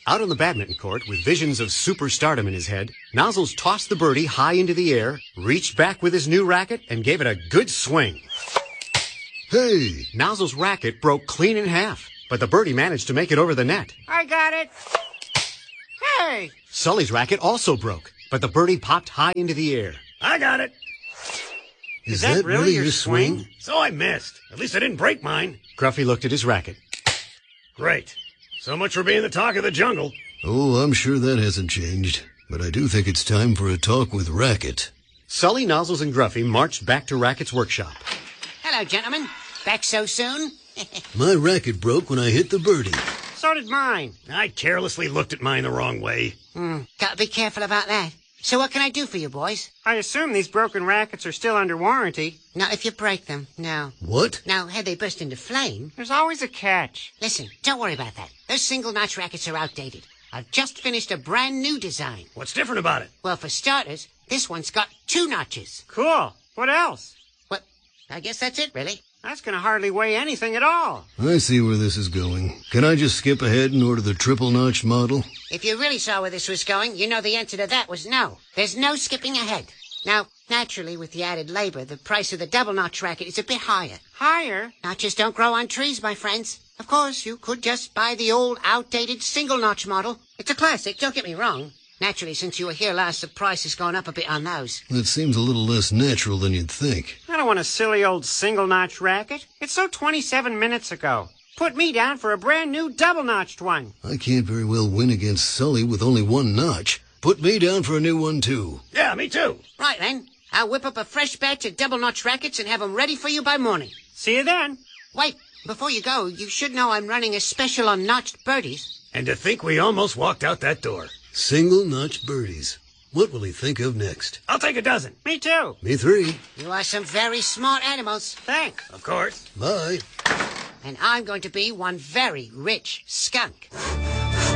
Out on the badminton court, with visions of superstardom in his head, Nozzles tossed the birdie high into the air, reached back with his new racket, and gave it a good swing. Hey! Nozzles' racket broke clean in half, but the birdie managed to make it over the net. I got it. Hey! Sully's racket also broke, but the birdie popped high into the air. I got it. Is that really your swing? So I missed. At least I didn't break mine. Gruffy looked at his racket. Great. So much for being the talk of the jungle. Oh, I'm sure that hasn't changed. But I do think it's time for a talk with Racket. Sully, Nozzles, and Gruffy marched back to Racket's workshop. Hello, gentlemen. Back so soon? My racket broke when I hit the birdie. So did mine. I carelessly looked at mine the wrong way. Gotta be careful about that. So what can I do for you, boys? I assume these broken rackets are still under warranty. Not if you break them, no. What? Now, had they burst into flame... There's always a catch. Listen, don't worry about that. Those single-notch rackets are outdated. I've just finished a brand new design. What's different about it? Well, for starters, this one's got 2 notches. Cool. What else? Well, I guess that's it, really. That's gonna hardly weigh anything at all. I see where this is going. Can I just skip ahead and order the triple-notch model? If you really saw where this was going, you know the answer to that was no. There's no skipping ahead. Now, naturally, with the added labor, the price of the double-notch racket is a bit higher. Higher? Notches don't grow on trees, my friends. Of course, you could just buy the old, outdated single-notch model. It's a classic, don't get me wrong. Naturally, since you were here last, the price has gone up a bit on those. That seems a little less natural than you'd think. I don't want a silly old single-notch racket. It's so 27 minutes ago. Put me down for a brand new double-notched one. I can't very well win against Sully with only 1 notch. Put me down for a new one, too. Yeah, me too. Right, then. I'll whip up a fresh batch of double-notch rackets and have them ready for you by morning. See you then. Wait, before you go, you should know I'm running a special on notched birdies. And to think we almost walked out that door. Single-notch birdies. What will he think of next? I'll take a dozen. Me too. Me 3. You are some very smart animals. Thanks. Of course. Bye. And I'm going to be one very rich skunk.